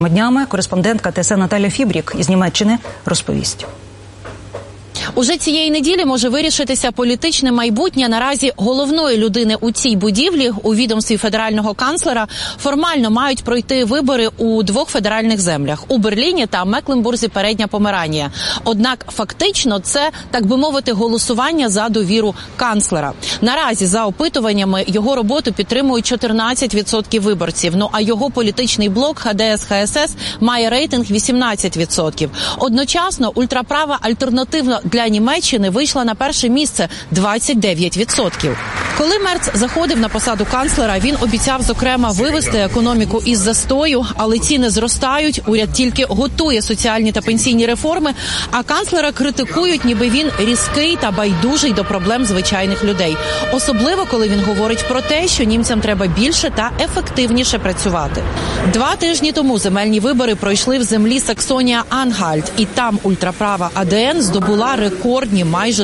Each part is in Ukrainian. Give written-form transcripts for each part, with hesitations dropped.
Днями кореспондентка ТСН Наталя Фібрік із Німеччини розповість. Уже цієї неділі може вирішитися політичне майбутнє наразі головної людини у цій будівлі. У відомстві федерального канцлера формально мають пройти вибори у двох федеральних землях – у Берліні та Мекленбурзі Передня Померанія. Однак фактично це, так би мовити, голосування за довіру канцлера. Наразі за опитуваннями його роботу підтримують 14% виборців. Ну а його політичний блок ХДС-ХСС має рейтинг 18%. Одночасно ультраправа альтернативна для Німеччини вийшла на перше місце – 29%. Коли Мерц заходив на посаду канцлера, він обіцяв, зокрема, вивести економіку із застою, але ціни зростають, уряд тільки готує соціальні та пенсійні реформи, а канцлера критикують, ніби він різкий та байдужий до проблем звичайних людей. Особливо, коли він говорить про те, що німцям треба більше та ефективніше працювати. 2 тижні тому земельні вибори пройшли в землі Саксонія-Ангальт, і там ультраправа АДН здобула рекордні майже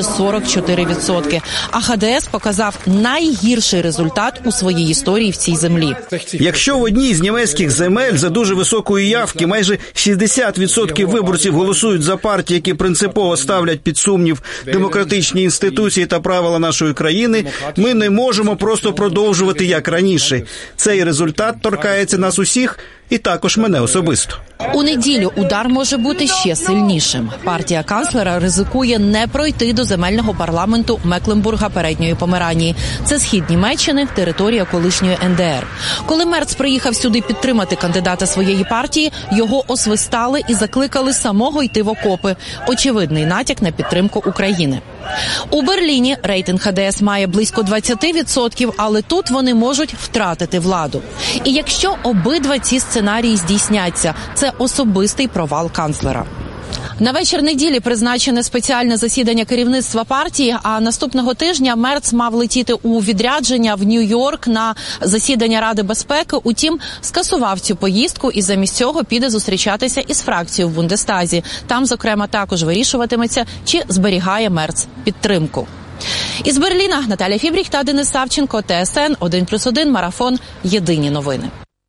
44%. А ХДС показав найгірший результат у своїй історії в цій землі. Якщо в одній з німецьких земель за дуже високої явки майже 60% виборців голосують за партії, які принципово ставлять під сумнів демократичні інституції та правила нашої країни, ми не можемо просто продовжувати як раніше. Цей результат торкається нас усіх і також мене особисто. У неділю удар може бути ще сильнішим. Партія канцлера ризикує не пройти до земельного парламенту Мекленбурга Передньої Померанії. Це схід Німеччини, територія колишньої НДР. Коли Мерц приїхав сюди підтримати кандидата своєї партії, його освистали і закликали самого йти в окопи. Очевидний натяк на підтримку України. У Берліні рейтинг ХДС має близько 20%, але тут вони можуть втратити владу. І якщо обидва ці сценарії здійсняться, це особистий провал канцлера. На вечір неділі призначене спеціальне засідання керівництва партії, а наступного тижня Мерц мав летіти у відрядження в Нью-Йорк на засідання Ради безпеки. Утім, скасував цю поїздку і замість цього піде зустрічатися із фракцією в Бундестазі. Там, зокрема, також вирішуватиметься, чи зберігає Мерц підтримку. Із Берліна Наталя Фібріх та Денис Савченко, ТСН 1+1, Марафон, Єдині новини.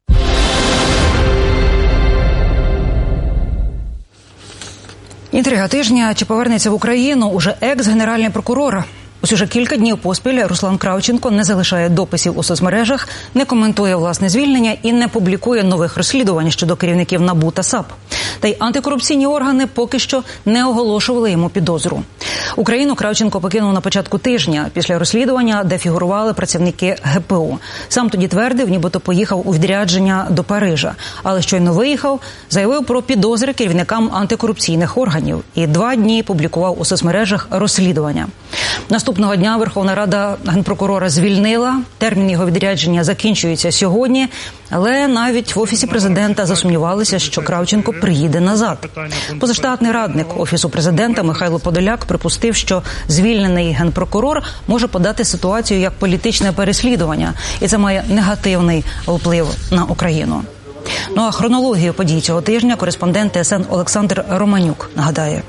Інтрига тижня. Чи повернеться в Україну уже екс-генеральний прокурор? Ось уже кілька днів поспіль Руслан Кравченко не залишає дописів у соцмережах, не коментує власне звільнення і не публікує нових розслідувань щодо керівників НАБУ та САП. Та й антикорупційні органи поки що не оголошували йому підозру. Україну Кравченко покинув на початку тижня після розслідування, де фігурували працівники ГПУ. Сам тоді твердив, нібито поїхав у відрядження до Парижа. Але щойно виїхав, заявив про підозри керівникам антикорупційних органів і 2 дні публікував у соцмережах розслідування. Наступного дня Верховна Рада генпрокурора звільнила. Термін його відрядження закінчується сьогодні, але навіть в Офісі президента засумнівалися, що Кравченко приїде назад. Позаштатний радник Офісу президента Михайло Подоляк припустив, що звільнений генпрокурор може подати ситуацію як політичне переслідування, і це має негативний вплив на Україну. Ну а хронологію подій цього тижня кореспондент ТСН Олександр Романюк нагадає.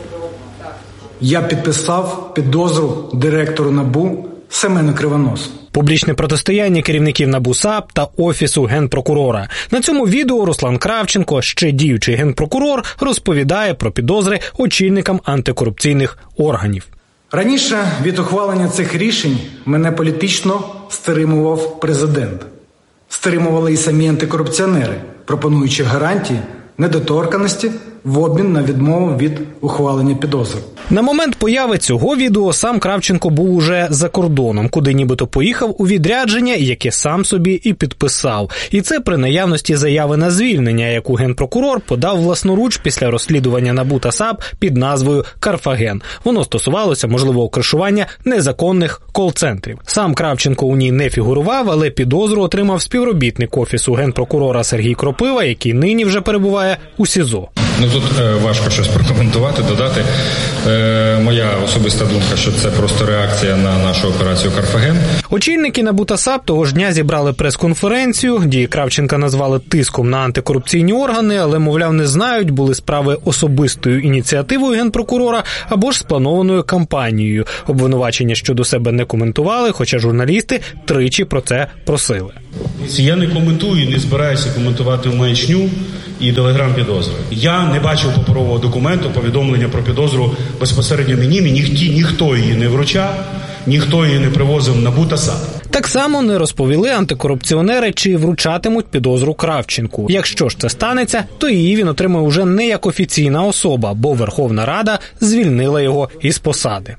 Я підписав підозру директору НАБУ Семену Кривоносу. Публічне протистояння керівників НАБУ, САП та Офісу генпрокурора. На цьому відео Руслан Кравченко, ще діючий генпрокурор, розповідає про підозри очільникам антикорупційних органів. Раніше від ухвалення цих рішень мене політично стримував президент. Стримували і самі антикорупціонери, пропонуючи гарантії недоторканності в обмін на відмову від ухвалення підозри. На момент появи цього відео сам Кравченко був уже за кордоном, куди нібито поїхав у відрядження, яке сам собі і підписав. І це при наявності заяви на звільнення, яку генпрокурор подав власноруч після розслідування НАБУ та САП під назвою «Карфаген». Воно стосувалося можливого кришування незаконних кол-центрів. Сам Кравченко у ній не фігурував, але підозру отримав співробітник Офісу генпрокурора Сергій Кропива, який нині вже перебуває у СІЗО. Тут важко щось прокоментувати, додати. Моя особиста думка, що це просто реакція на нашу операцію «Карфаген». Очільники НАБУ та САП того ж дня зібрали прес-конференцію. Дії Кравченка назвали тиском на антикорупційні органи, але, мовляв, не знають, були справи особистою ініціативою генпрокурора або ж спланованою кампанією. Обвинувачення щодо себе не коментували, хоча журналісти тричі про це просили. Я не коментую, не збираюся коментувати маячню і телеграм-підозри. Я не бачив паперового документу, повідомлення про підозру безпосередньо мені ніхто її не вручав, ніхто її не привозив на НАБУ та САП. Так само не розповіли антикорупціонери, чи вручатимуть підозру Кравченку. Якщо ж це станеться, то її він отримає уже не як офіційна особа, бо Верховна Рада звільнила його із посади.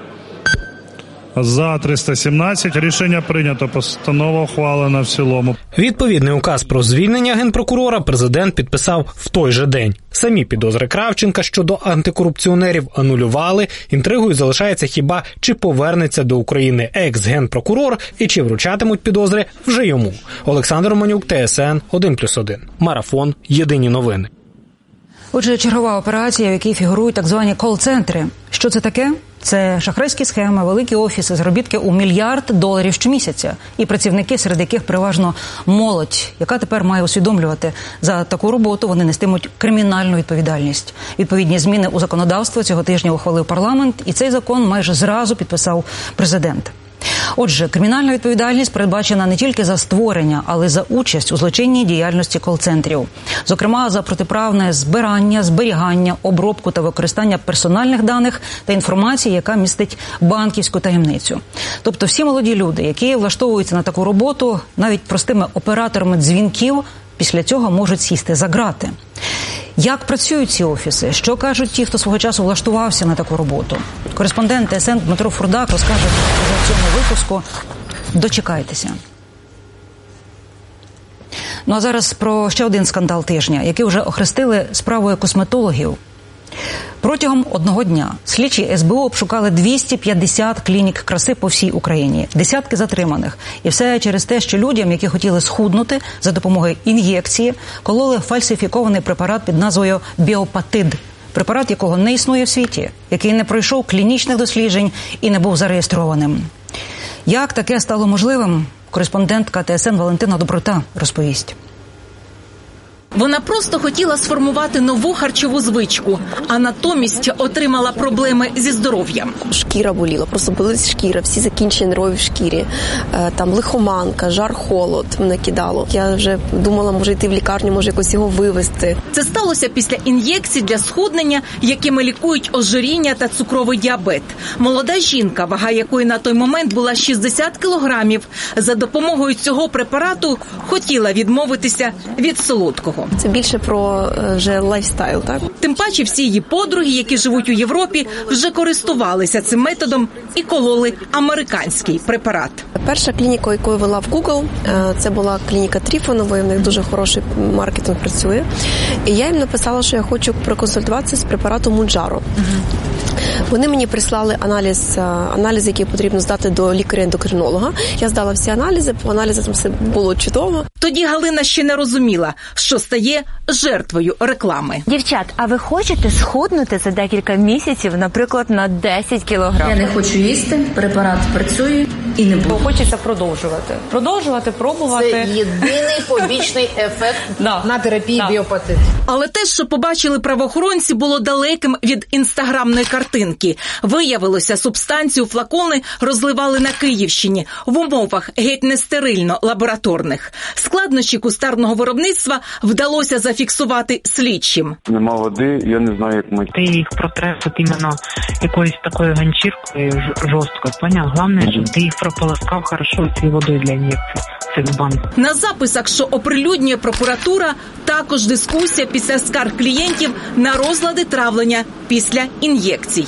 За 317 рішення прийнято, постанова ухвалена в цілому. Відповідний указ про звільнення генпрокурора президент підписав в той же день. Самі підозри Кравченка щодо антикорупціонерів анулювали. Інтригою залишається хіба, чи повернеться до України екс-генпрокурор і чи вручатимуть підозри вже йому. Олександр Романюк, ТСН 1+1. Марафон. Єдині новини. Отже, чергова операція, в якій фігурують так звані кол-центри. Що це таке? Це шахрайські схеми, великі офіси, заробітки у $1 мільярд щомісяця. І працівники, серед яких переважно молодь, яка тепер має усвідомлювати, за таку роботу вони нестимуть кримінальну відповідальність. Відповідні зміни у законодавство цього тижня ухвалив парламент, і цей закон майже зразу підписав президент. Отже, кримінальна відповідальність передбачена не тільки за створення, але й за участь у злочинній діяльності кол-центрів. Зокрема, за протиправне збирання, зберігання, обробку та використання персональних даних та інформації, яка містить банківську таємницю. Тобто всі молоді люди, які влаштовуються на таку роботу, навіть простими операторами дзвінків, після цього можуть сісти за ґрати. Як працюють ці офіси? Що кажуть ті, хто свого часу влаштувався на таку роботу? Кореспондент ТСН Дмитро Фурдак розкаже в цьому випуску. Дочекайтеся. Ну а зараз про ще один скандал тижня, який вже охрестили справою косметологів. Протягом одного дня слідчі СБУ обшукали 250 клінік краси по всій Україні, десятки затриманих. І все через те, що людям, які хотіли схуднути за допомогою ін'єкції, кололи фальсифікований препарат під назвою біопатид. Препарат, якого не існує в світі, який не пройшов клінічних досліджень і не був зареєстрованим. Як таке стало можливим? Кореспондентка ТСН Валентина Доброта розповість. Вона просто хотіла сформувати нову харчову звичку, а натомість отримала проблеми зі здоров'ям. Шкіра боліла, просто болить шкіра, всі закінчення нервів в шкірі. Там лихоманка, жар-холод мене кидало. Я вже думала, може йти в лікарню, може якось його вивезти. Це сталося після ін'єкцій для схуднення, якими лікують ожиріння та цукровий діабет. Молода жінка, вага якої на той момент була 60 кілограмів, за допомогою цього препарату хотіла відмовитися від солодкого. Це більше про вже лайфстайл, так? Тим паче всі її подруги, які живуть у Європі, вже користувалися цим методом і кололи американський препарат. Перша клініка, яку я вела в Google, це була клініка Тріфонової, в них дуже хороший маркетинг працює. І я їм написала, що я хочу проконсультуватися з препаратом Мунджаро. Вони мені прислали аналізи, які потрібно здати до лікаря-ендокринолога. Я здала всі аналізи, по аналізам все було чудово. Тоді Галина ще не розуміла, що стає жертвою реклами. Дівчат, а ви хочете схуднути за декілька місяців, наприклад, на 10 кілограмів? Я не хочу їсти, препарат працює і не буду. Хочеться продовжувати, пробувати. Це єдиний побічний ефект на терапії біопатид. Але те, що побачили правоохоронці, було далеким від інстаграмної картинки. Виявилося, субстанцію флакони розливали на Київщині в умовах геть нестерильно лабораторних. Складнощі кустарного виробництва вдалося зафіксувати слідчим. Нема води, я не знаю, як мити. Ти їх протреш от іменно якоюсь такою ганчіркою жорсткою, поняв? Головне, щоб ти їх прополоскав хорошо цією водою для ін'єкцій. На записах, що оприлюднює прокуратура, також дискусія після скарг клієнтів на розлади травлення після ін'єкцій.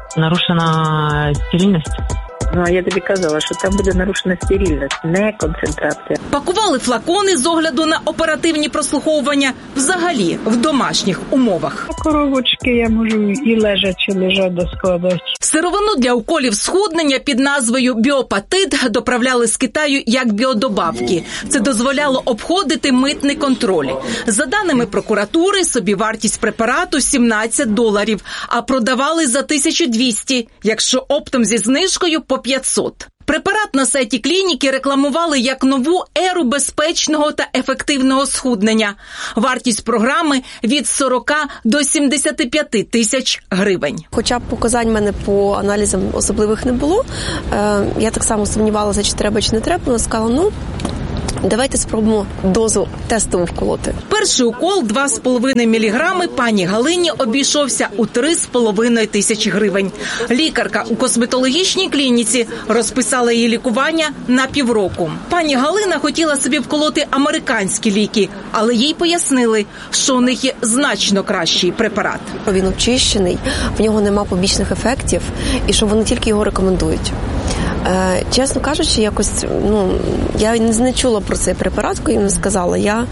Нарушена стерильність? Ну, а я тобі казала, що там буде нарушена стерильність, не концентрація. Пакували флакони з огляду на оперативні прослуховування взагалі в домашніх умовах. Коробочки я можу і лежачи лежати складати. Сировину для уколів схуднення під назвою біопатид доправляли з Китаю як біодобавки. Це дозволяло обходити митний контроль. За даними прокуратури, собівартість препарату $17, а продавали за 1200, якщо оптом зі знижкою по 500. Препарат на сайті клініки рекламували як нову еру безпечного та ефективного схуднення. Вартість програми від 40 до 75 тисяч гривень. Хоча б показань в мене по аналізам особливих не було. Я так само сумнівалася, чи треба, чи не треба. Вона сказала, давайте спробуємо дозу тестову вколоти. Перший укол 2,5 міліграми пані Галині обійшовся у 3,5 тисячі гривень. Лікарка у косметологічній клініці розписала її лікування на півроку. Пані Галина хотіла собі вколоти американські ліки, але їй пояснили, що у них є значно кращий препарат. Він очищений, в нього нема побічних ефектів і що вони тільки його рекомендують. Чесно кажучи, якось, я не чула про цей препарат, коли їм сказала, я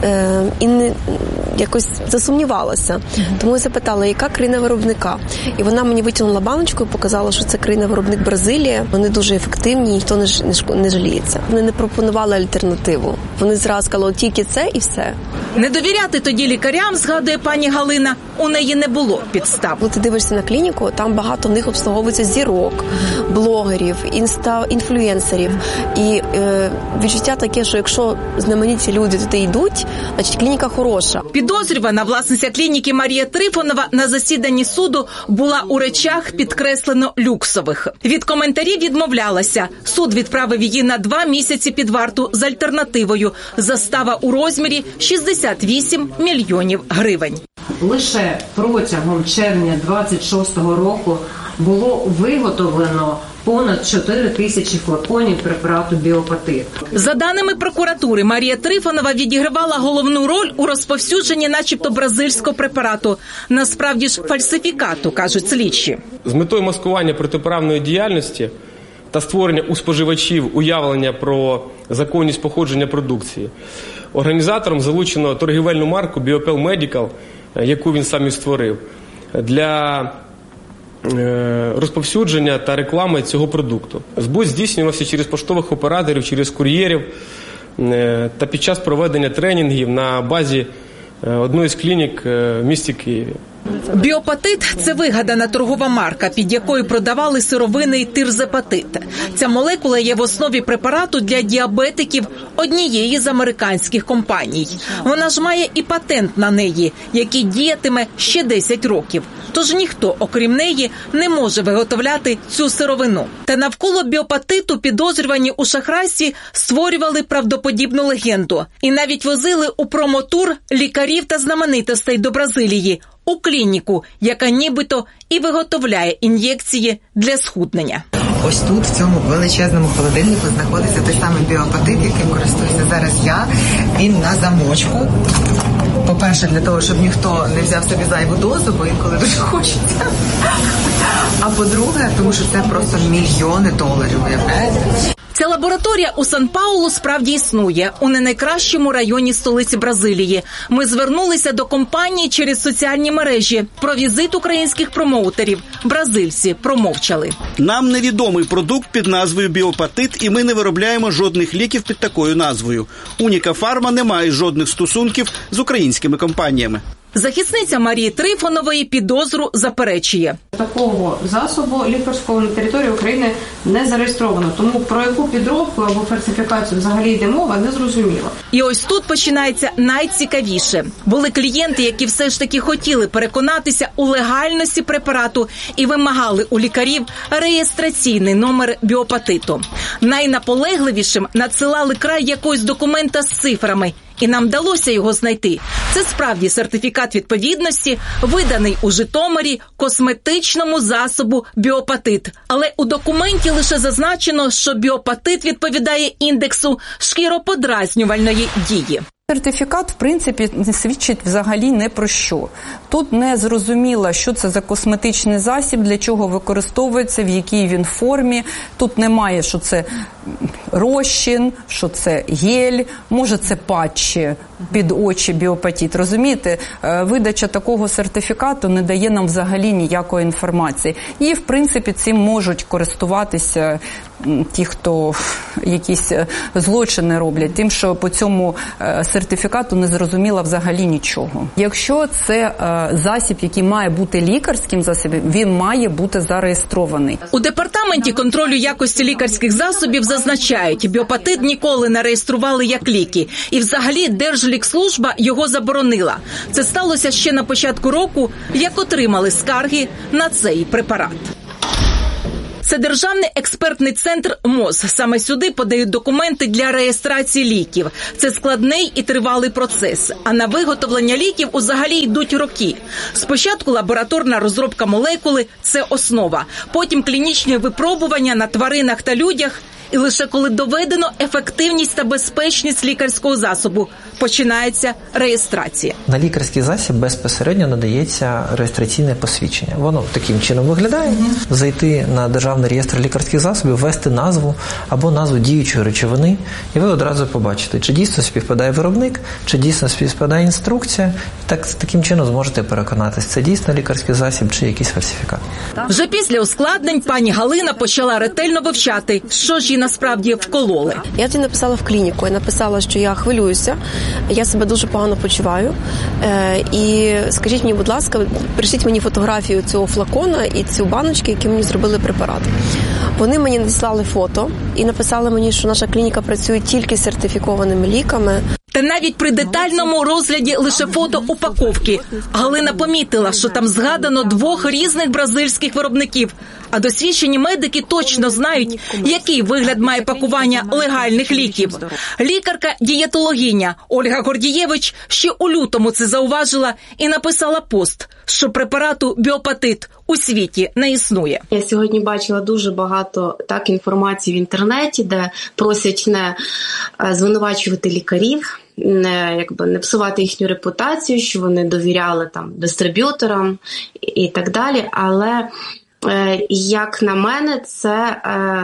якось засумнівалася. Тому я запитала, яка країна виробника. І вона мені витягнула баночку і показала, що це країна-виробник Бразилія. Вони дуже ефективні, ніхто не жаліється. Вони не пропонували альтернативу. Вони зразу сказали, тільки це і все. Не довіряти тоді лікарям, згадує пані Галина, у неї не було підстав. Коли ти дивишся на клініку, там багато в них обслуговується зірок, блогерів, інфлюенсерів. І відчуття таке, що якщо знамениті люди туди йдуть, значить клініка хороша. Підозрювана власниця клініки Марія Трифонова на засіданні суду була у речах підкреслено люксових. Від коментарів відмовлялася. Суд відправив її на 2 місяці під варту з альтернативою. Застава у розмірі 68 мільйонів гривень. Лише протягом червня 26-го року було виготовлено понад 4 тисячі флаконів препарату біопатит. За даними прокуратури, Марія Трифонова відігравала головну роль у розповсюдженні начебто бразильського препарату. Насправді ж фальсифікату, кажуть слідчі. З метою маскування протиправної діяльності та створення у споживачів уявлення про законність походження продукції організатором залучено торгівельну марку Біопел Медикал, яку він сам і створив, для розповсюдження та реклами цього продукту. Збут здійснювався через поштових операторів, через кур'єрів та під час проведення тренінгів на базі одної з клінік в місті Києві. Біопатит – це вигадана торгова марка, під якою продавали сировинний тирзепатит. Ця молекула є в основі препарату для діабетиків однієї з американських компаній. Вона ж має і патент на неї, який діятиме ще 10 років. Тож ніхто, окрім неї, не може виготовляти цю сировину. Та навколо біопатиту підозрювані у шахрайстві створювали правдоподібну легенду. І навіть возили у промотур лікарів та знаменитостей до Бразилії – у клініку, яка нібито і виготовляє ін'єкції для схуднення. Ось тут, в цьому величезному холодильнику, знаходиться той самий біопатит, яким користуюся зараз я. Він на замочку. По-перше, для того, щоб ніхто не взяв собі зайву дозу, бо інколи дуже хочеться. А по-друге, тому що це просто мільйони доларів, уявляєте? Ця лабораторія у Сан-Паулу справді існує, у не найкращому районі столиці Бразилії. Ми звернулися до компанії через соціальні мережі. Про візит українських промоутерів бразильці промовчали. Нам невідомий продукт під назвою біопатит, і ми не виробляємо жодних ліків під такою назвою. Уніка Фарма не має жодних стосунків з українськими компаніями. Захисниця Марії Трифонової підозру заперечує. Такого засобу лікарського на території України не зареєстровано. Тому про яку підробку або фальсифікацію взагалі йде мова, не зрозуміло. І ось тут починається найцікавіше. Були клієнти, які все ж таки хотіли переконатися у легальності препарату і вимагали у лікарів реєстраційний номер біопатиту. Найнаполегливішим надсилали край якогось документа з цифрами. І нам вдалося його знайти. Це справді сертифікат відповідності, виданий у Житомирі косметичному засобу біопатит. Але у документі лише зазначено, що біопатит відповідає індексу шкіроподразнювальної дії. Сертифікат, в принципі, не свідчить взагалі не про що. Тут не зрозуміло, що це за косметичний засіб, для чого використовується, в якій він формі. Тут немає, що це розчин, що це гель, може це патчі під очі біопатит. Розумієте, видача такого сертифікату не дає нам взагалі ніякої інформації. І, в принципі, цим можуть користуватися ті, хто якісь злочини роблять, тим, що по цьому сертифікату не зрозуміло взагалі нічого. Якщо це засіб, який має бути лікарським засобом, він має бути зареєстрований. У департаменті контролю якості лікарських засобів зазначають, біопатит ніколи не реєстрували як ліки. І взагалі Держлікслужба його заборонила. Це сталося ще на початку року, як отримали скарги на цей препарат. Це Державний експертний центр МОЗ. Саме сюди подають документи для реєстрації ліків. Це складний і тривалий процес. А на виготовлення ліків взагалі йдуть роки. Спочатку лабораторна розробка молекули – це основа. Потім клінічні випробування на тваринах та людях. І лише коли доведено ефективність та безпечність лікарського засобу, починається реєстрація. На лікарський засіб безпосередньо надається реєстраційне посвідчення. Воно таким чином виглядає. Зайти на Державний реєстр лікарських засобів, ввести назву або назву діючої речовини, і ви одразу побачите, чи дійсно співпадає виробник, чи дійсно співпадає інструкція. Таким чином зможете переконатися, це дійсно лікарський засіб чи якийсь фальсифікат. Вже після ускладнень пані Галина почала ретельно вивчати, що ж їй насправді вкололи. Я тоді написала в клініку, я написала, що я хвилююся, я себе дуже погано почуваю. І скажіть мені, будь ласка, прийшліть мені фотографію цього флакона і цю баночки, які мені зробили препарат. Вони мені надіслали фото і написали мені, що наша клініка працює тільки з сертифікованими ліками. Та навіть при детальному розгляді лише фото упаковки Галина помітила, що там згадано 2 різних бразильських виробників. А досвідчені медики точно знають, який вигляд має пакування легальних ліків. Лікарка-дієтологиня Ольга Гордієвич ще у лютому це зауважила і написала пост, що препарату біопатит у світі не існує. Я сьогодні бачила дуже багато інформації в інтернеті, де просять не звинувачувати лікарів, не псувати їхню репутацію, що вони довіряли дистриб'юторам і так далі, але як на мене, це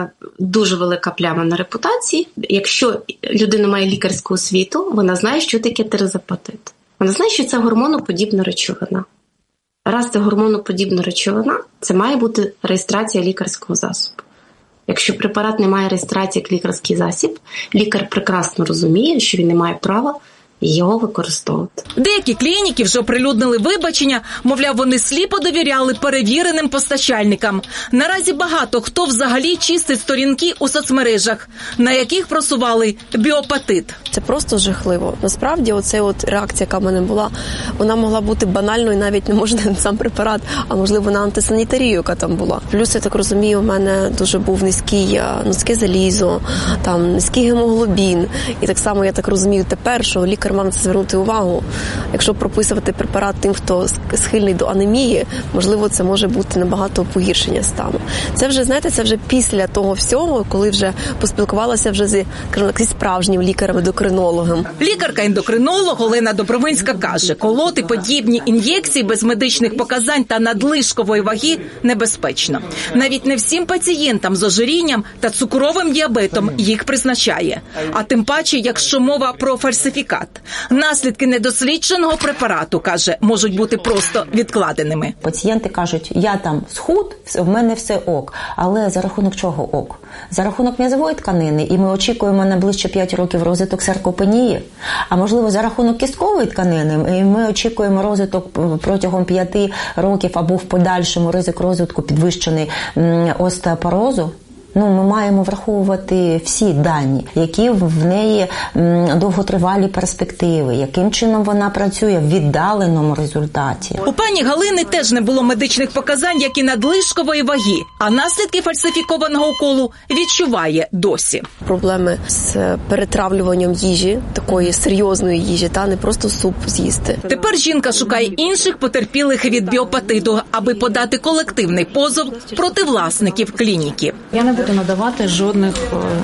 дуже велика пляма на репутації. Якщо людина має лікарську освіту, вона знає, що таке тирозепатит. Вона знає, що це гормоноподібна речовина. Раз це гормоноподібна речовина, це має бути реєстрація лікарського засобу. Якщо препарат не має реєстрації як лікарський засіб, лікар прекрасно розуміє, що він не має права його використовувати. Деякі клініки вже оприлюднили вибачення, мовляв, вони сліпо довіряли перевіреним постачальникам. Наразі багато хто взагалі чистить сторінки у соцмережах, на яких просували біопатит. Це просто жахливо. Насправді, оця реакція, яка в мене була, вона могла бути банальною, навіть не може не сам препарат, а можливо на антисанітарію, яка там була. Плюс, я так розумію, в мене дуже був низьке залізо, низький гемоглобін. І так само, я так розумію тепер, що лікар мав на це звернути увагу. Якщо прописувати препарат тим, хто схильний до анемії, можливо, це може бути набагато погіршення стану. Це вже, знаєте, це вже після того всього, коли вже поспілкувалася вже зі справжнім лікарем-ендокринологом. Лікарка-ендокринолог Олена Добровинська каже, колоти подібні ін'єкції без медичних показань та надлишкової ваги небезпечно. Навіть не всім пацієнтам з ожирінням та цукровим діабетом їх призначає. А тим паче, якщо мова про фальсифікат. Наслідки недослідженого препарату, каже, можуть бути просто відкладеними. Пацієнти кажуть, я схуд, в мене все ок. Але за рахунок чого ок? За рахунок м'язової тканини, і ми очікуємо на ближче 5 років розвиток саркопенії. А можливо, за рахунок кісткової тканини, і ми очікуємо розвиток протягом 5 років або в подальшому ризик розвитку підвищений остеопорозу. Ми маємо враховувати всі дані, які в неї довготривалі перспективи, яким чином вона працює в віддаленому результаті. У пані Галини теж не було медичних показань, як і надлишкової ваги, а наслідки фальсифікованого уколу відчуває досі. Проблеми з перетравлюванням їжі, такої серйозної їжі, не просто суп з'їсти. Тепер жінка шукає інших потерпілих від біопатиту, аби подати колективний позов проти власників клініки. Я не буду надавати жодних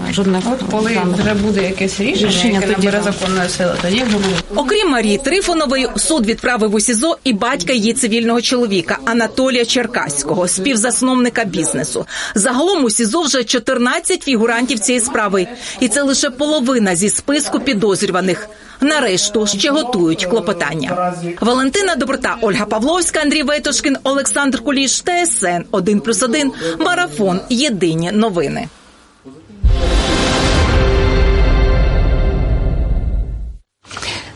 коли вже буде якесь рішення, яке набере законної сили, тоді вже буде. Окрім Марії Трифонової, суд відправив у СІЗО і батька її цивільного чоловіка Анатолія Черкаського, співзасновника бізнесу. Загалом у СІЗО вже 14 фігурантів цієї справи. І це лише половина зі списку підозрюваних. На решту ще готують клопотання. Валентина Доброта, Ольга Павловська, Андрій Ветошкін, Олександр Куліш, ТСН 1+1, Марафон, Єдині новини.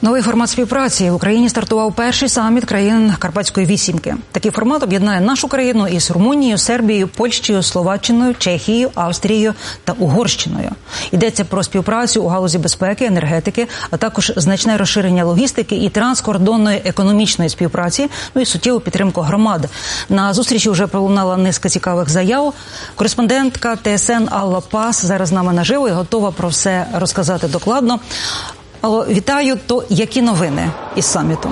Новий формат співпраці. В Україні стартував перший саміт країн Карпатської вісімки. Такий формат об'єднає нашу країну із Румунією, Сербією, Польщею, Словаччиною, Чехією, Австрією та Угорщиною. Йдеться про співпрацю у галузі безпеки, енергетики, а також значне розширення логістики і транскордонної економічної співпраці, і суттєву підтримку громад. На зустрічі вже пролунала низка цікавих заяв. Кореспондентка ТСН Алла Пас зараз з нами наживо і готова про все розказати докладно. Алло, вітаю. То які новини із саміту?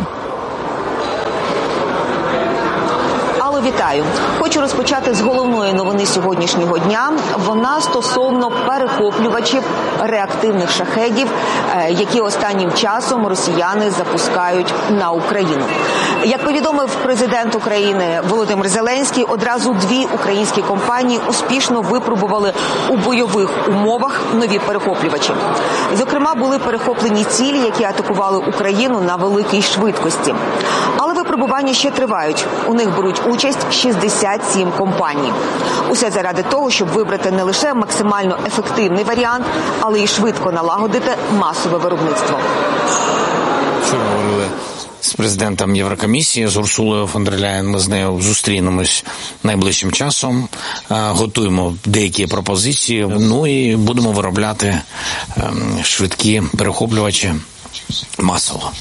Алло, вітаю. Хочу розпочати з головної новини сьогоднішнього дня. Вона стосовно перехоплювачів реактивних шахедів, які останнім часом росіяни запускають на Україну. Як повідомив президент України Володимир Зеленський, одразу 2 українські компанії успішно випробували у бойових умовах нові перехоплювачі. Зокрема, були перехоплені цілі, які атакували Україну на великій швидкості. Але випробування ще тривають. У них беруть участь 67 компаній. Усе заради того, щоб вибрати не лише максимально ефективний варіант, але й швидко налагодити масове виробництво. Вчора говорили з президентом Єврокомісії, з Урсулою фон дер Ляєн. Ми з нею зустрінемось найближчим часом, готуємо деякі пропозиції, і будемо виробляти швидкі перехоплювачі масово.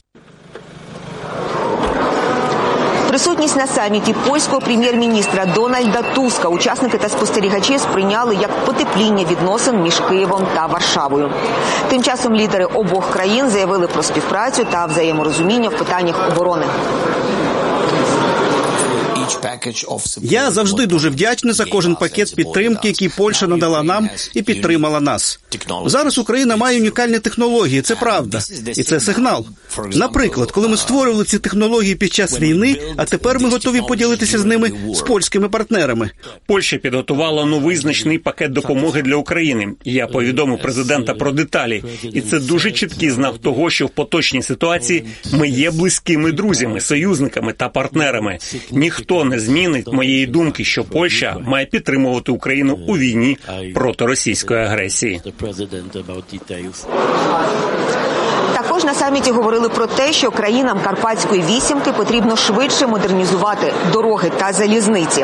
Присутність на саміті польського прем'єр-міністра Дональда Туска учасники та спостерігачі сприйняли як потепління відносин між Києвом та Варшавою. Тим часом лідери обох країн заявили про співпрацю та взаєморозуміння в питаннях оборони. Я завжди дуже вдячний за кожен пакет підтримки, який Польща надала нам і підтримала нас. Зараз Україна має унікальні технології, це правда. І це сигнал. Наприклад, коли ми створювали ці технології під час війни, а тепер ми готові поділитися з ними з польськими партнерами. Польща підготувала новий значний пакет допомоги для України. Я повідомив президента про деталі. І це дуже чіткий знак того, що в поточній ситуації ми є близькими друзями, союзниками та партнерами. Ніхто не змінить моєї думки, що Польща має підтримувати Україну у війні проти російської агресії. Також на саміті говорили про те, що країнам Карпатської вісімки потрібно швидше модернізувати дороги та залізниці.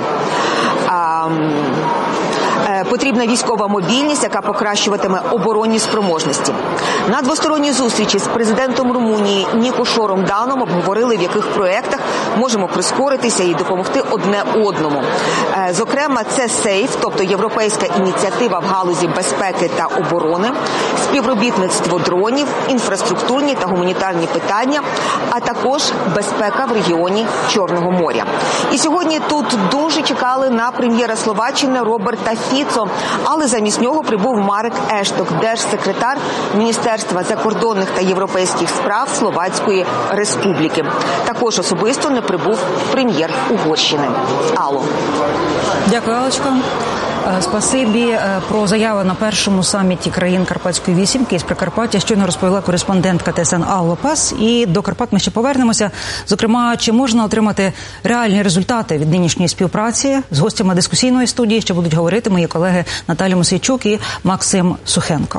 Потрібна військова мобільність, яка покращуватиме оборонні спроможності. На двосторонній зустрічі з президентом Румунії Нікошором Даном обговорили, в яких проєктах можемо прискоритися і допомогти одне одному. Зокрема, це СЕЙФ, тобто європейська ініціатива в галузі безпеки та оборони, співробітництво дронів, інфраструктурні та гуманітарні питання, а також безпека в регіоні Чорного моря. І сьогодні тут дуже чекали на прем'єра Словаччини Роберта Фіцо, але замість нього прибув Марек Ешток, держсекретар Міністерства закордонних та європейських справ Словацької Республіки. Також особисто не прибув прем'єр Угорщини. Алло. Дякую, Аллочка. Спасибі. Про заяви на першому саміті країн Карпатської вісімки із Прикарпаття щойно розповіла кореспондентка ТСН Алла Пас. І до Карпат ми ще повернемося. Зокрема, чи можна отримати реальні результати від нинішньої співпраці? З гостями дискусійної студії ще будуть говорити мої колеги Наталя Мосійчук і Максим Сухенко.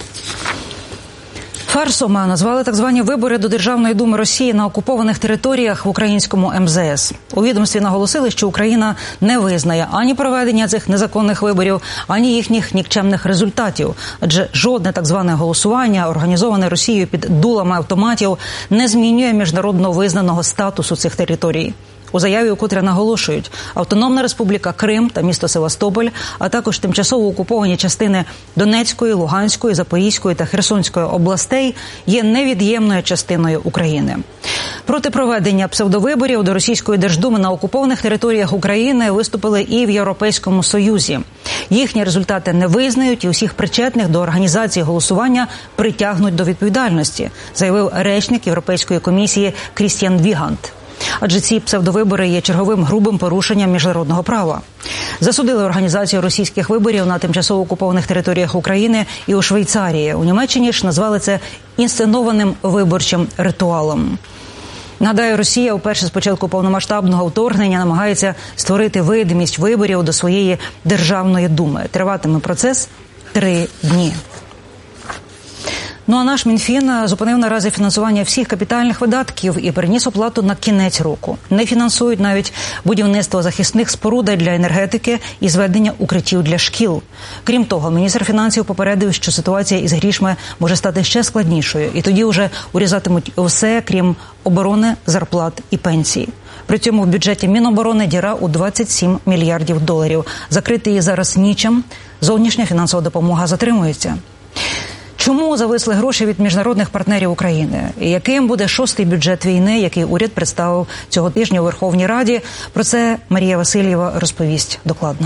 Фарсом назвали так звані вибори до Державної думи Росії на окупованих територіях в українському МЗС. У відомстві наголосили, що Україна не визнає ані проведення цих незаконних виборів, ані їхніх нікчемних результатів. Адже жодне так зване голосування, організоване Росією під дулами автоматів, не змінює міжнародно визнаного статусу цих територій. У заяві укотре наголошують, Автономна Республіка Крим та місто Севастополь, а також тимчасово окуповані частини Донецької, Луганської, Запорізької та Херсонської областей є невід'ємною частиною України. Проти проведення псевдовиборів до Російської Держдуми на окупованих територіях України виступили і в Європейському Союзі. Їхні результати не визнають і усіх причетних до організації голосування притягнуть до відповідальності, заявив речник Європейської комісії Крістіан Вігант. Адже ці псевдовибори є черговим грубим порушенням міжнародного права. Засудили організацію російських виборів на тимчасово окупованих територіях України і у Швейцарії. У Німеччині ж назвали це інсценованим виборчим ритуалом. Нагадаю, Росія вперше з початку повномасштабного вторгнення намагається створити видимість виборів до своєї Державної думи. Триватиме процес 3 дні. Ну а наш Мінфін зупинив наразі фінансування всіх капітальних видатків і переніс оплату на кінець року. Не фінансують навіть будівництво захисних споруд для енергетики і зведення укриттів для шкіл. Крім того, міністр фінансів попередив, що ситуація із грішми може стати ще складнішою, і тоді вже урізатимуть все, крім оборони, зарплат і пенсій. При цьому в бюджеті Міноборони діра у $27 мільярдів. Закрити її зараз нічим. Зовнішня фінансова допомога затримується. Чому зависли гроші від міжнародних партнерів України? І яким буде 6-й бюджет війни, який уряд представив цього тижня у Верховній Раді? Про це Марія Васильєва розповість докладно.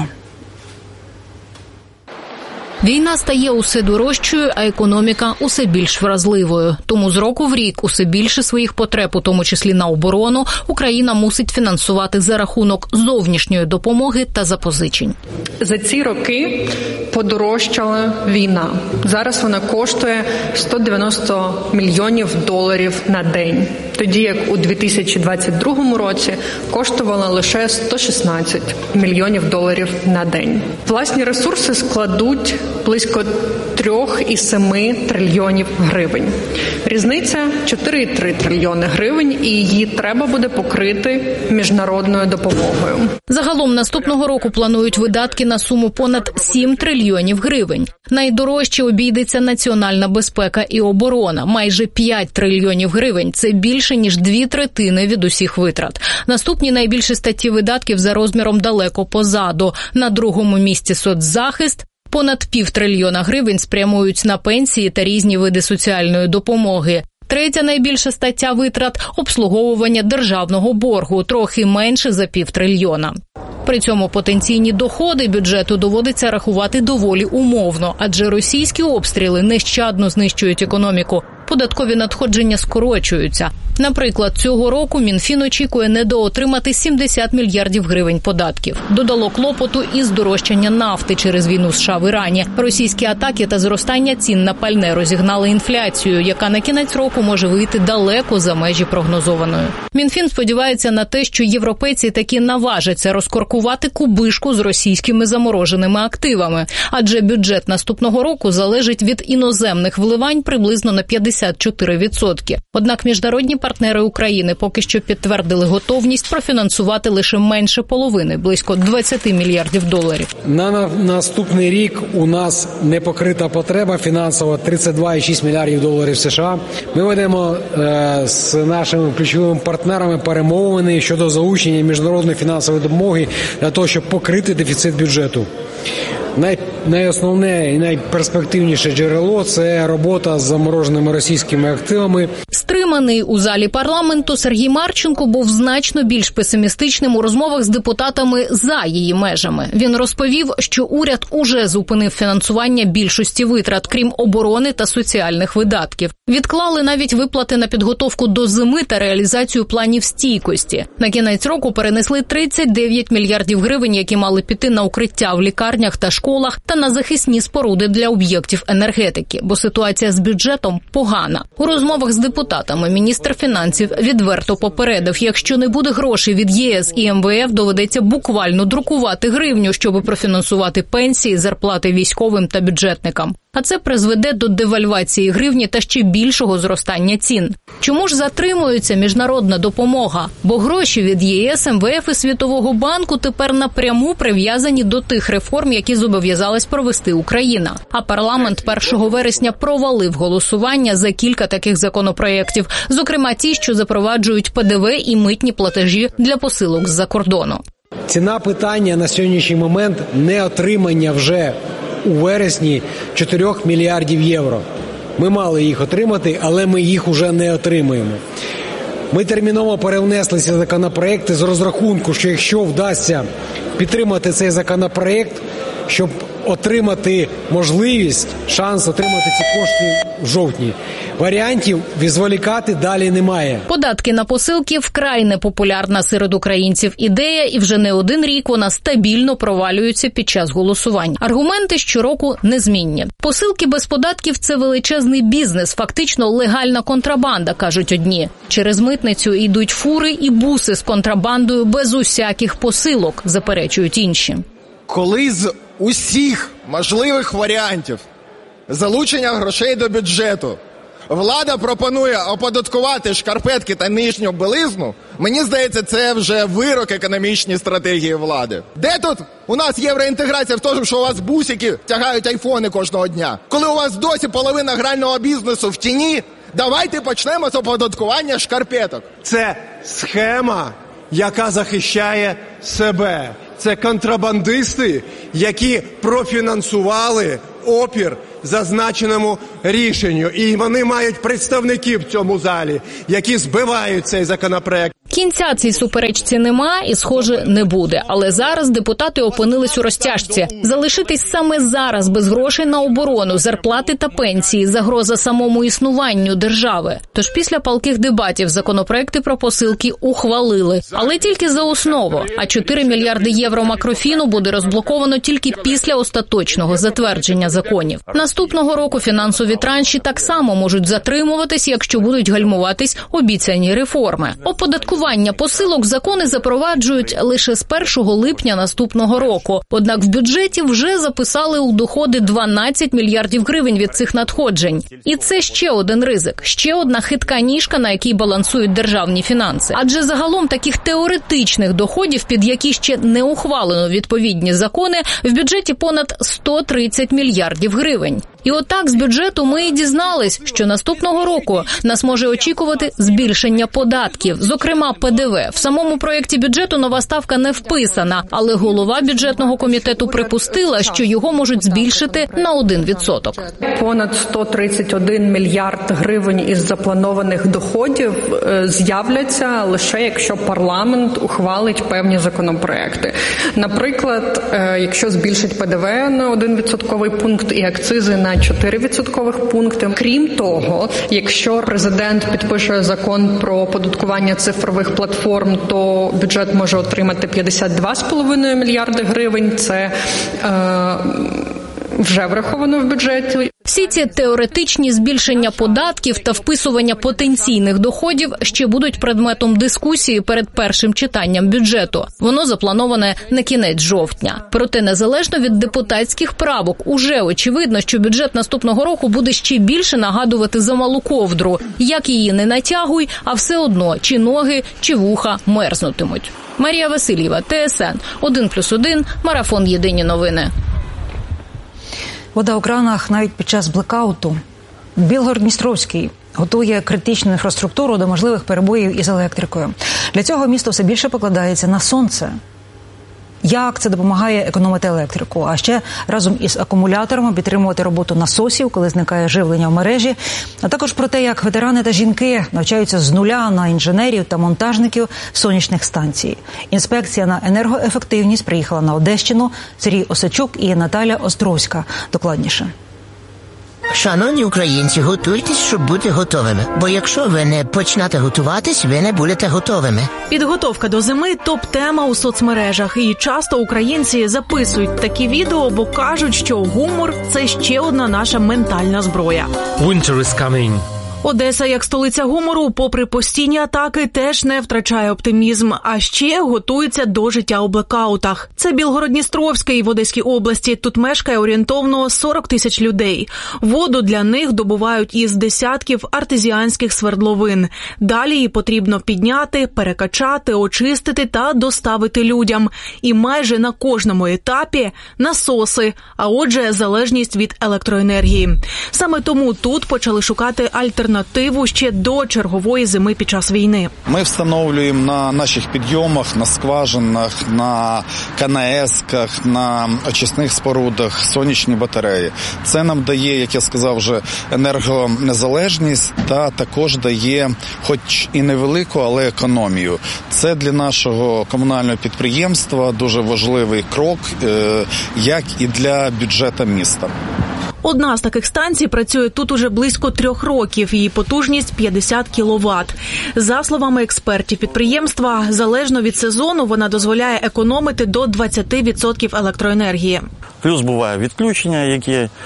Війна стає усе дорожчою, а економіка усе більш вразливою. Тому з року в рік усе більше своїх потреб, у тому числі на оборону, Україна мусить фінансувати за рахунок зовнішньої допомоги та запозичень. За ці роки подорожчала війна. Зараз вона коштує $190 мільйонів на день. Тоді як у 2022 році коштувала лише $116 мільйонів на день. Власні ресурси складуть близько 3,7 трильйонів гривень. Різниця 4,3 трильйони гривень, і її треба буде покрити міжнародною допомогою. Загалом наступного року планують видатки на суму понад 7 трильйонів гривень. Найдорожче обійдеться національна безпека і оборона – майже 5 трильйонів гривень. Це більше, ніж 2/3 від усіх витрат. Наступні найбільші статті видатків за розміром далеко позаду. На другому місці соцзахист. Понад $500 трильйона гривень спрямують на пенсії та різні види соціальної допомоги. Третя найбільша стаття витрат – обслуговування державного боргу, трохи менше за $500 трильйона. При цьому потенційні доходи бюджету доводиться рахувати доволі умовно, адже російські обстріли нещадно знищують економіку. Податкові надходження скорочуються. Наприклад, цього року Мінфін очікує недоотримати 70 мільярдів гривень податків. Додало клопоту і здорожчання нафти через війну США в Ірані. Російські атаки та зростання цін на пальне розігнали інфляцію, яка на кінець року може вийти далеко за межі прогнозованої. Мінфін сподівається на те, що європейці таки наважаться розкоркувати кубишку з російськими замороженими активами. Адже бюджет наступного року залежить від іноземних вливань приблизно на 54%. Однак міжнародні партнери України поки що підтвердили готовність профінансувати лише менше половини, близько $20 мільярдів. На наступний рік у нас не покрита потреба фінансова $32,6 мільярдів США. Ми ведемо з нашими ключовими партнерами перемовини щодо залучення міжнародної фінансової допомоги для того, щоб покрити дефіцит бюджету. Найосновне і найперспективніше джерело – це робота з замороженими російськими активами. Стриманий у залі парламенту Сергій Марченко був значно більш песимістичним у розмовах з депутатами за її межами. Він розповів, що уряд уже зупинив фінансування більшості витрат, крім оборони та соціальних видатків. Відклали навіть виплати на підготовку до зими та реалізацію планів стійкості. На кінець року перенесли 39 мільярдів гривень, які мали піти на укриття в лікарнях та школах та на захисні споруди для об'єктів енергетики, бо ситуація з бюджетом погана. У розмовах з депутатами міністр фінансів відверто попередив, якщо не буде грошей від ЄС і МВФ, доведеться буквально друкувати гривню, щоб профінансувати пенсії, зарплати військовим та бюджетникам. А це призведе до девальвації гривні та ще більшого зростання цін. Чому ж затримується міжнародна допомога? Бо гроші від ЄС, МВФ і Світового банку тепер напряму прив'язані до тих реформ, які зобов'язалась провести Україна. А парламент 1 вересня провалив голосування за кілька таких законопроєктів, зокрема ті, що запроваджують ПДВ і митні платежі для посилок з-за кордону. Ціна питання на сьогоднішній момент – не отримання вже у вересні 4 мільярдів євро. Ми мали їх отримати, але ми їх уже не отримаємо. Ми терміново перевнесли ці законопроекти з розрахунку, що якщо вдасться підтримати цей законопроект, щоб отримати можливість, шанс отримати ці кошти в жовтні. Варіантів відволікати далі немає. Податки на посилки вкрай непопулярна серед українців ідея, і вже не один рік вона стабільно провалюється під час голосувань. Аргументи щороку незмінні. Посилки без податків – це величезний бізнес, фактично легальна контрабанда, кажуть одні. Через митницю йдуть фури і буси з контрабандою без усяких посилок, заперечують інші. Коли з усіх можливих варіантів залучення грошей до бюджету влада пропонує оподаткувати шкарпетки та нижню білизну, мені здається, це вже вирок економічній стратегії влади. Де тут у нас євроінтеграція в тому, що у вас бусики тягають айфони кожного дня? Коли у вас досі половина грального бізнесу в тіні, давайте почнемо з оподаткування шкарпеток. Це схема, яка захищає себе. Це контрабандисти, які профінансували опір зазначеному рішенню. І вони мають представників в цьому залі, які збивають цей законопроект. Кінця цій суперечці нема і, схоже, не буде. Але зараз депутати опинились у розтяжці. Залишитись саме зараз без грошей на оборону, зарплати та пенсії – загроза самому існуванню держави. Тож після палких дебатів законопроекти про посилки ухвалили. Але тільки за основу. А 4 мільярди євро макрофіну буде розблоковано тільки після остаточного затвердження законів. Наступного року фінансові транші так само можуть затримуватись, якщо будуть гальмуватись обіцяні реформи. Оподаткування посилок закони запроваджують лише з 1 липня наступного року. Однак в бюджеті вже записали у доходи 12 мільярдів гривень від цих надходжень. І це ще один ризик, ще одна хитка ніжка, на якій балансують державні фінанси. Адже загалом таких теоретичних доходів, під які ще не ухвалено відповідні закони, в бюджеті понад 130 мільярдів гривень. І отак з бюджету ми і дізнались, що наступного року нас може очікувати збільшення податків, зокрема ПДВ. В самому проєкті бюджету нова ставка не вписана, але голова бюджетного комітету припустила, що його можуть збільшити на 1%. Понад 131 мільярд гривень із запланованих доходів з'являться лише якщо парламент ухвалить певні законопроекти. Наприклад, якщо збільшить ПДВ на 1% пункт і акцизи на 4% пункти. Крім того, якщо президент підпише закон про оподаткування цифрових платформ, то бюджет може отримати 52,5 мільярди гривень. Це вже враховано в бюджеті. Всі ці теоретичні збільшення податків та вписування потенційних доходів ще будуть предметом дискусії перед першим читанням бюджету. Воно заплановане на кінець жовтня. Проте незалежно від депутатських правок, уже очевидно, що бюджет наступного року буде ще більше нагадувати замалу ковдру. Як її не натягуй, а все одно чи ноги, чи вуха мерзнутимуть. Марія Васильєва, ТСН 1+1, Марафон Єдині новини. Вода у кранах навіть під час блекауту. Білгород-Дністровський готує критичну інфраструктуру до можливих перебоїв із електрикою. Для цього місто все більше покладається на сонце. Як це допомагає економити електрику, а ще разом із акумуляторами підтримувати роботу насосів, коли зникає живлення в мережі, а також про те, як ветерани та жінки навчаються з нуля на інженерів та монтажників сонячних станцій. Інспекція на енергоефективність приїхала на Одещину. Сергій Осадчук і Наталя Островська. Докладніше. Шановні українці, готуйтесь, щоб бути готовими. Бо якщо ви не почнете готуватись, ви не будете готовими. Підготовка до зими – топ-тема у соцмережах. І часто українці записують такі відео, бо кажуть, що гумор – це ще одна наша ментальна зброя. Winter is coming. Одеса, як столиця гумору, попри постійні атаки, теж не втрачає оптимізм, а ще готується до життя у блекаутах. Це Білгород-Дністровський в Одеській області. Тут мешкає орієнтовно 40 тисяч людей. Воду для них добувають із десятків артезіанських свердловин. Далі її потрібно підняти, перекачати, очистити та доставити людям. І майже на кожному етапі насоси, а отже, залежність від електроенергії. Саме тому тут почали шукати альтернативу ще до чергової зими під час війни. Ми встановлюємо на наших підйомах, на скважинах, на КНС-ках, на очисних спорудах сонячні батареї. Це нам дає, як я сказав вже, енергонезалежність та також дає, хоч і невелику, але економію. Це для нашого комунального підприємства дуже важливий крок, як і для бюджету міста. Одна з таких станцій працює тут уже близько 3 років. Її потужність 50 кВт. За словами експертів підприємства, залежно від сезону вона дозволяє економити до 20% електроенергії. Плюс буває відключення, які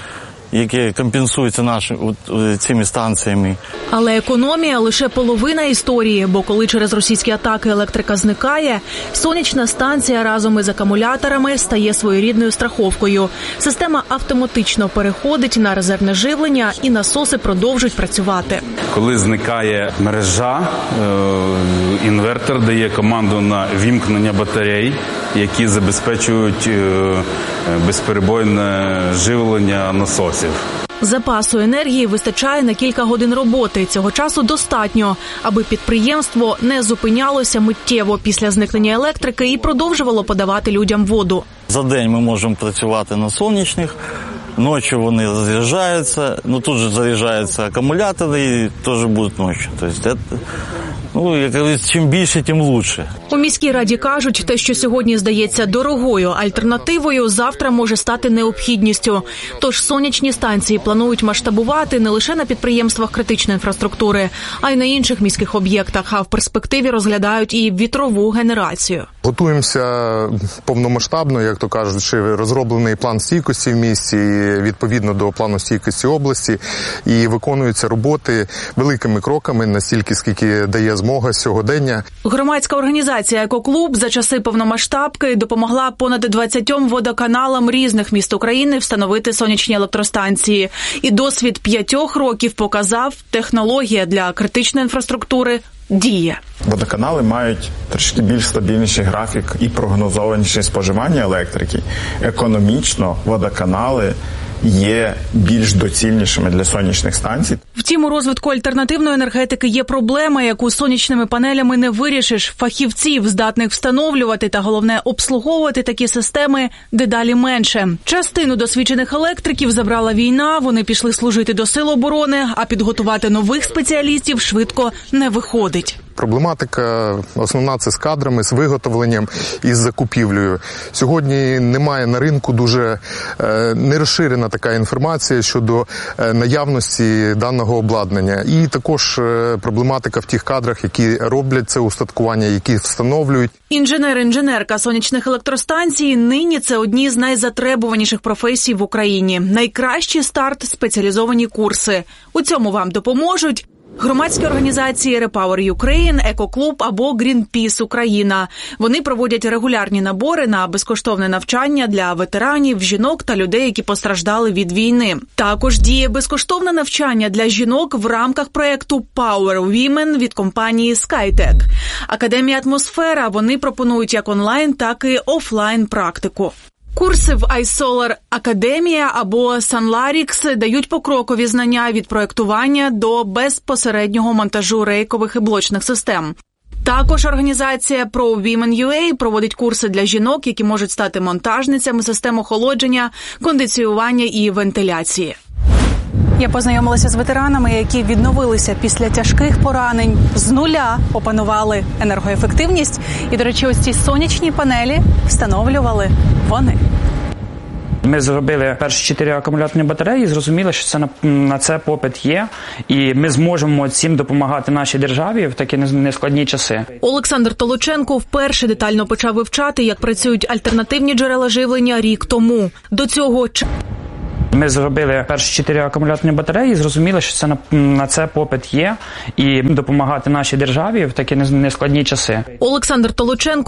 яке компенсується цими станціями. Але економія – лише половина історії, бо коли через російські атаки електрика зникає, сонячна станція разом із акумуляторами стає своєрідною страховкою. Система автоматично переходить на резервне живлення і насоси продовжують працювати. Коли зникає мережа, інвертор дає команду на вімкнення батарей, які забезпечують безперебойне живлення насосів. Запасу енергії вистачає на кілька годин роботи. Цього часу достатньо, аби підприємство не зупинялося миттєво після зникнення електрики і продовжувало подавати людям воду. За день ми можемо працювати на сонячних, ночі вони заряджаються, тут же заряджаються акумулятори і теж будуть ночі. Тобто, чим більше, тим краще. У міській раді кажуть, те, що сьогодні здається дорогою альтернативою, завтра може стати необхідністю. Тож сонячні станції планують масштабувати не лише на підприємствах критичної інфраструктури, а й на інших міських об'єктах, а в перспективі розглядають і вітрову генерацію. Готуємося повномасштабно, як то кажуть, розроблений план стійкості в місті, відповідно до плану стійкості області, і виконуються роботи великими кроками, настільки, скільки дає змога сьогодення. Громадська організація «Екоклуб» за часи повномасштабки допомогла понад 20 водоканалам різних міст України встановити сонячні електростанції. І досвід 5 років показав, технологія для критичної інфраструктури діє. Водоканали мають трошки більш стабільніший графік і прогнозованіше споживання електрики. Економічно водоканали є більш доцільнішими для сонячних станцій. Втім, у розвитку альтернативної енергетики є проблема, яку сонячними панелями не вирішиш. Фахівців, здатних встановлювати та, головне, обслуговувати такі системи, дедалі менше. Частину досвідчених електриків забрала війна, вони пішли служити до сил оборони, а підготувати нових спеціалістів швидко не виходить. Проблематика основна – це з кадрами, з виготовленням і з закупівлею. Сьогодні немає на ринку дуже не розширена така інформація щодо наявності даного обладнання. І також проблематика в тих кадрах, які роблять це устаткування, які встановлюють. Інженер-інженерка сонячних електростанцій нині – це одні з найзатребуваніших професій в Україні. Найкращий старт – спеціалізовані курси. У цьому вам допоможуть громадські організації Repower Ukraine, Екоклуб або Greenpeace Україна. Вони проводять регулярні набори на безкоштовне навчання для ветеранів, жінок та людей, які постраждали від війни. Також діє безкоштовне навчання для жінок в рамках проєкту Power Women від компанії SkyTech. Академія «Атмосфера» вони пропонують як онлайн, так і офлайн практику. Курси в iSolar Академія або Sunlarix дають покрокові знання від проєктування до безпосереднього монтажу рейкових і блочних систем. Також організація ProWomen.ua проводить курси для жінок, які можуть стати монтажницями систем охолодження, кондиціювання і вентиляції. Я познайомилася з ветеранами, які відновилися після тяжких поранень, з нуля опанували енергоефективність. І, до речі, ось ці сонячні панелі встановлювали вони. Ми зробили перші 4 акумуляторні батареї і зрозуміли, що на це попит є. І ми зможемо цим допомагати нашій державі в такі нескладні часи. Олександр Толоченко вперше детально почав вивчати, як працюють альтернативні джерела живлення рік тому. До цього ми зробили перші 4 акумуляторні батареї і зрозуміли, що на це попит є. І допомагати нашій державі в такі нескладні часи. Олександр Толоченко